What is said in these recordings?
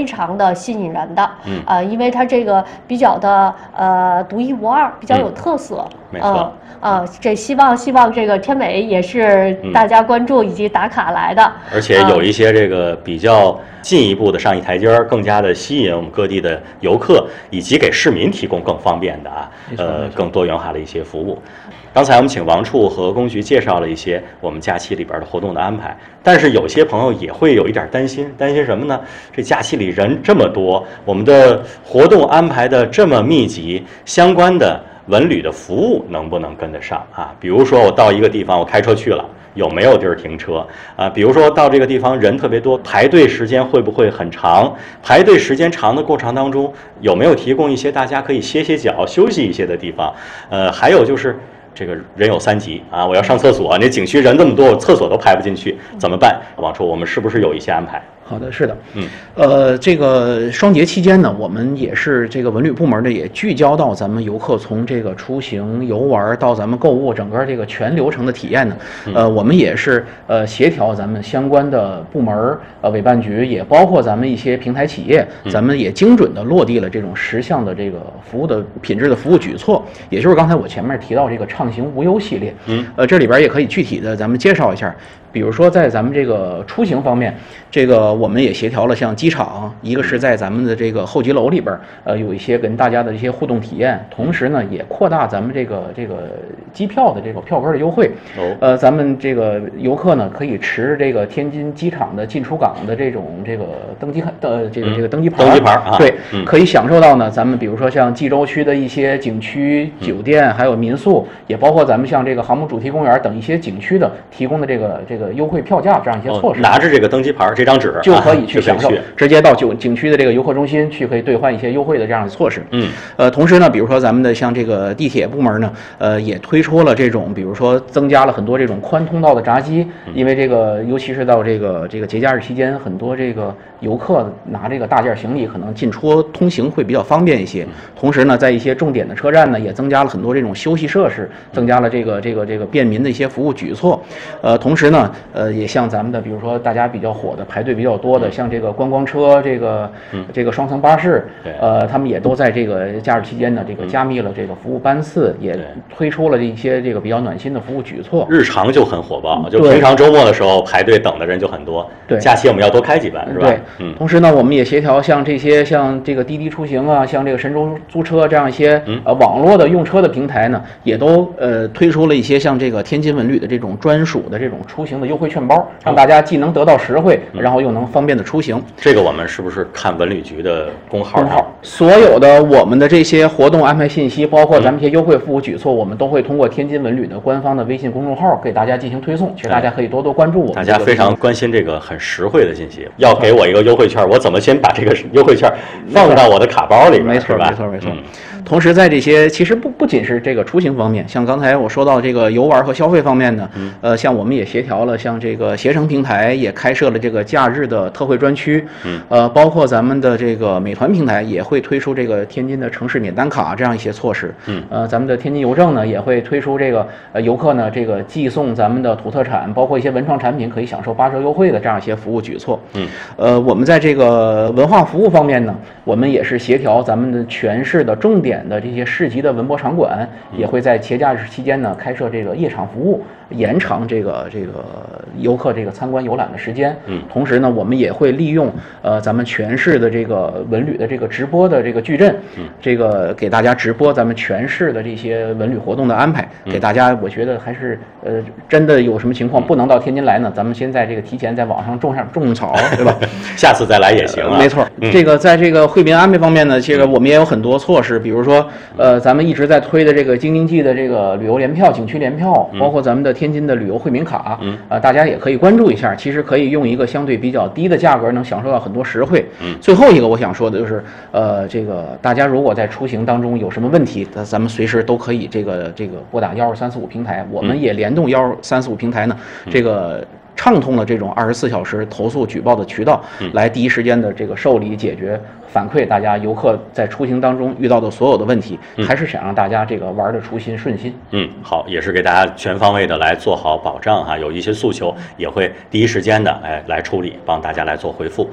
非常的吸引人的。因为它这个比较的独一无二，比较有特色。 没错。 这希望这个天美也是大家关注以及打卡来的。 而且有一些这个比较进一步的上一台阶，更加的吸引我们各地的游客，以及给市民提供更方便的更多元化的一些服务。刚才我们请王处和工局介绍了一些我们假期里边的活动的安排，但是有些朋友也会有一点担心什么呢？这假期里人这么多，我们的活动安排的这么密集，相关的文旅的服务能不能跟得上啊？比如说我到一个地方，我开车去了，有没有地儿停车啊？比如说到这个地方人特别多，排队时间会不会很长？排队时间长的过程当中，有没有提供一些大家可以歇歇脚、休息一些的地方？还有就是这个人有3急啊，我要上厕所，那景区人这么多，我厕所都排不进去，怎么办？王处，我们是不是有一些安排？ 好的，是的，这个双节期间呢，我们也是这个文旅部门呢，也聚焦到咱们游客从这个出行游玩到咱们购物整个这个全流程的体验呢，我们也是协调咱们相关的部门委办局，也包括咱们一些平台企业，咱们也精准的落地了这种10项的这个服务的品质的服务举措，也就是刚才我前面提到这个畅行无忧系列，这里边也可以具体的咱们介绍一下。比如说，在咱们这个出行方面，这个我们也协调了，像机场，一个是在咱们的这个候机楼里边，有一些跟大家的一些互动体验，同时呢，也扩大咱们这个机票的这个票根的优惠。咱们这个游客呢，可以持这个天津机场的进出港的这个登机登机牌啊， 对，可以享受到呢，咱们比如说像冀州区的一些景区、酒店，还有民宿，也包括咱们像这个航母主题公园等一些景区的提供的这个优惠票价这样一些措施， 拿着这个登机牌这张纸就可以去享受，直接到景区的这个游客中心去可以兑换一些优惠的这样的措施。同时呢，比如说咱们的像这个地铁部门呢，也推出了这种，比如说增加了很多这种宽通道的闸机，因为这个尤其是到这个节假日期间，很多这个游客拿这个大件行李可能进出通行会比较方便一些。同时呢，在一些重点的车站呢，也增加了很多这种休息设施，增加了这个便民的一些服务举措。同时呢，也像咱们的，比如说大家比较火的、排队比较多的，像这个观光车、这个双层巴士，他们也都在这个假日期间呢，这个加密了这个服务班次，也推出了一些这个比较暖心的服务举措。 日常就很火爆，就平常周末的时候排队等的人就很多。 对， 假期我们要多开几班，是吧？ 对，同时呢，我们也协调像这个滴滴出行啊，像这个神州租车这样一些网络的用车的平台呢，也都推出了一些像这个天津文旅的这种专属的这种出行的优惠券包，让大家既能得到实惠，然后又能方便的出行。 这个我们是不是看文旅局的公号？ 所有的我们的这些活动安排信息，包括咱们一些优惠服务举措，我们都会通过天津文旅的官方的微信公众号给大家进行推送。其实大家可以多多关注我们。 大家非常关心这个很实惠的信息，要给我一个优惠券，我怎么先把这个优惠券放到我的卡包里边？ 没错。同时，在这些其实不仅是这个出行方面，像刚才我说到这个游玩和消费方面呢，像我们也协调了，像这个携程平台也开设了这个假日的特惠专区，包括咱们的这个美团平台也会推出这个天津的城市免单卡这样一些措施，咱们的天津邮政呢也会推出这个游客呢这个寄送咱们的土特产，包括一些文创产品可以享受8折优惠的这样一些服务举措，我们在这个文化服务方面呢，我们也是协调咱们的全市的重点的这些市级的文博场馆，也会在节假日期间呢开设这个夜场服务，延长这个游客这个参观游览的时间。同时呢，我们也会利用咱们全市的这个文旅的这个直播的这个矩阵，这个给大家直播咱们全市的这些文旅活动的安排，给大家我觉得还是真的有什么情况不能到天津来呢，咱们先在这个提前在网上种草，对吧？ 下次再来也行啊。 没错，这个在这个惠民安排方面呢，这个我们也有很多措施，比如说咱们一直在推的这个京津冀的这个旅游联票、景区联票，包括咱们的天津的旅游惠民卡，大家也可以关注一下。其实可以用一个相对比较低的价格，能享受到很多实惠。最后一个我想说的就是，这个大家如果在出行当中有什么问题，咱们随时都可以这个拨打12345平台，我们也联动12345平台呢，这个畅通了这种24小时投诉举报的渠道，来第一时间的这个受理解决反馈大家游客在出行当中遇到的所有的问题，还是想让大家这个玩的出心顺心。 好，也是给大家全方位的来做好保障哈，有一些诉求也会第一时间的来处理，帮大家来做回复。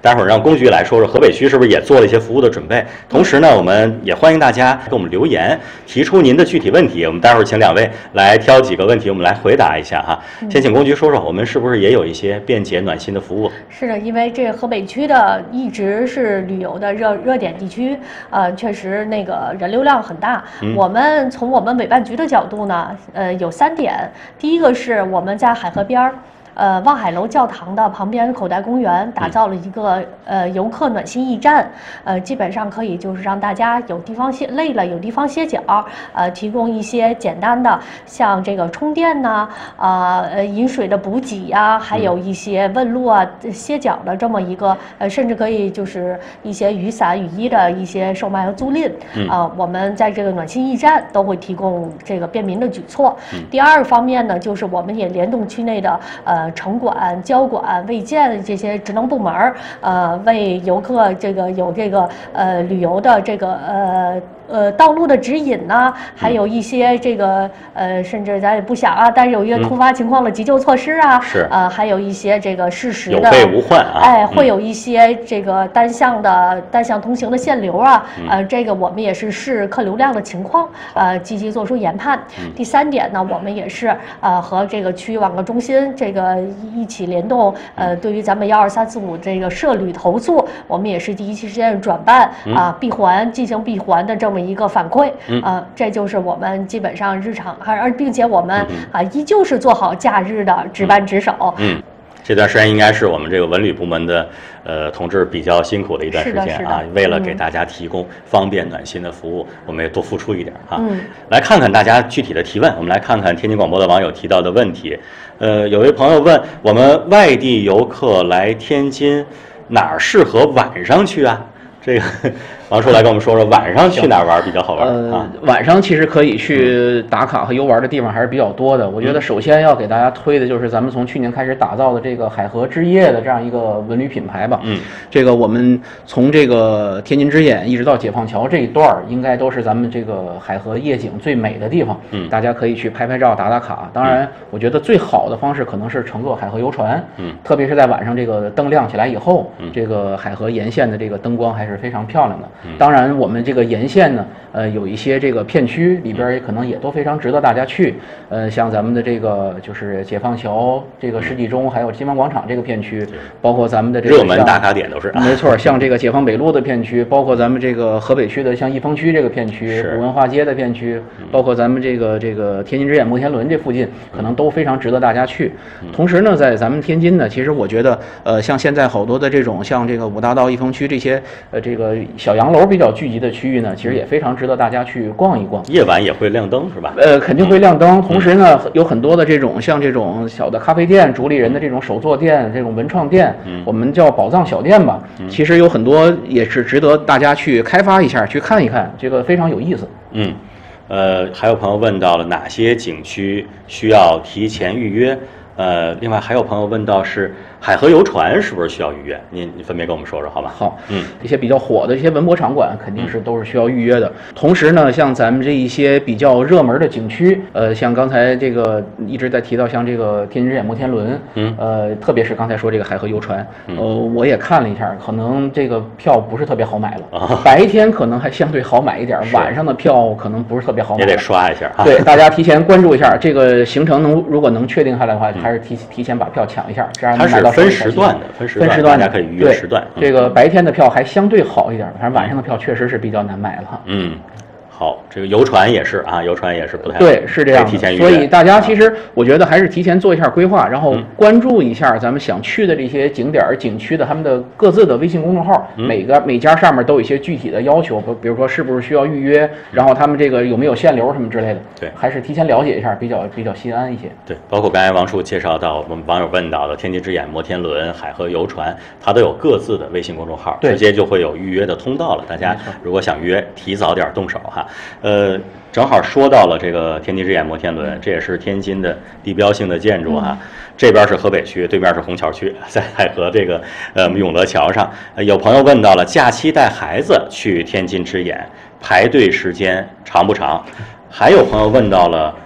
待会儿让龚局来说说河北区是不是也做了一些服务的准备。同时呢，我们也欢迎大家给我们留言，提出您的具体问题。我们待会儿请2位来挑几个问题，我们来回答一下哈。先请龚局说说，我们是不是也有一些便捷暖心的服务？ 是的，因为这个河北区的一直是旅游的热点地区，确实那个人流量很大。我们从我们委办局的角度呢，有3点。第一个是我们在海河边儿。望海楼教堂的旁边口袋公园打造了一个游客暖心驿站，基本上可以就是让大家有地方累了有地方歇脚，提供一些简单的像这个充电呐，饮水的补给呀，还有一些问路啊、歇脚的这么一个，甚至可以就是一些雨伞、雨衣的一些售卖和租赁，我们在这个暖心驿站都会提供这个便民的举措。第二方面呢，就是我们也联动区内的城管、交管、卫健这些职能部门为游客有旅游的道路的指引呐，还有一些甚至咱也不想啊，但是有一些突发情况的急救措施啊， 是还有一些适时的有备无患啊， 会有一些单向通行的限流啊，我们也是视客流量的情况积极做出研判。第3点呢，我们也是和区域网购中心一起联动，对于咱们12345设旅投诉，我们也是第一时间转办进行闭环的这么一个反馈，这就是我们基本上日常，并且我们依旧是做好假日的值班值守。 这段时间应该是我们这个文旅部门的同志比较辛苦的一段时间啊，为了给大家提供方便暖心的服务，我们也多付出一点啊。来看看大家具体的提问，我们来看看天津广播的网友提到的问题。有位朋友问，我们外地游客来天津哪儿适合晚上去啊？这个王叔来跟我们说说晚上去哪儿玩比较好玩晚上其实可以去打卡和游玩的地方还是比较多的。我觉得首先要给大家推的就是咱们从去年开始打造的这个海河之夜的这样一个文旅品牌吧。这个我们从这个天津之眼一直到解放桥这一段，应该都是咱们这个海河夜景最美的地方。大家可以去拍照、打卡。当然，我觉得最好的方式可能是乘坐海河游船。特别是在晚上这个灯亮起来以后，这个海河沿线的这个灯光还是非常漂亮的。当然，我们这个沿线呢，有一些这个片区里边可能也都非常值得大家去。像咱们的这个就是解放桥、这个世纪钟，还有金湾广场这个片区，包括咱们的这个热门打卡点都是。 没错，像这个解放北路的片区，包括咱们这个河北区的像益丰区这个片区、古文化街的片区，包括咱们这个天津之眼摩天轮这附近，可能都非常值得大家去。同时呢，在咱们天津呢，其实我觉得像现在好多的这种像这个五大道、益丰区这些这个小洋楼比较聚集的区域呢，其实也非常值得大家去逛一逛。 夜晚也会亮灯是吧？ 肯定会亮灯。同时呢，有很多的这种像这种小的咖啡店、主理人的这种手作店、这种文创店，我们叫宝藏小店吧。其实有很多也是值得大家去开发一下，去看一看，这个非常有意思。 还有朋友问到了哪些景区需要提前预约？另外还有朋友问到是海河游船是不是需要预约？您分别跟我们说说好吧？ 好，一些比较火的一些文博场馆肯定是都是需要预约的。同时呢，像咱们这一些比较热门的景区，像刚才这个一直在提到像这个天津之眼摩天轮，特别是刚才说这个海河游船，我也看了一下，可能这个票不是特别好买了，白天可能还相对好买一点，晚上的票可能不是特别好买， 也得刷一下啊。 对，大家提前关注一下这个行程如果能确定下来的话，还是提前把票抢一下，这样能买到。 分时段的，分时段，大家可以预约时段。 这个白天的票还相对好一点，反正晚上的票确实是比较难买了。 好，这个游船也是啊，游船也是不太对，是这样的。 提前预约。 所以大家其实我觉得还是提前做一下规划，然后关注一下咱们想去的这些景点、景区的他们的各自的微信公众号，每家上面都有一些具体的要求，比如说是不是需要预约，然后他们这个有没有限流什么之类的。 对， 还是提前了解一下，比较心安一些。 对，包括刚才王叔介绍到我们网友问到的天津之眼摩天轮、海河游船，它都有各自的微信公众号，直接就会有预约的通道了。大家如果想约，提早点动手哈。正好说到了这个天津之眼摩天轮，这也是天津的地标性的建筑哈。这边是河北区，对面是虹桥区，在海河这个永乐桥上。有朋友问到了，假期带孩子去天津之眼，排队时间长不长？还有朋友问到了，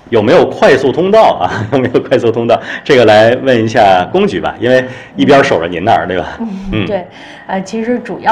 有没有快速通道啊？有没有快速通道？这个来问一下龚局吧，因为一边守着您那儿，对吧？ 对，其实主要